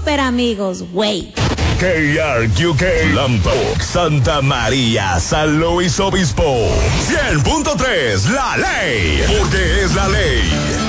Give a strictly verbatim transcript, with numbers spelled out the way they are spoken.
super amigos, güey. K R Q K, Lambok, Santa María, San Luis Obispo. cien punto tres, La Ley, porque es la ley.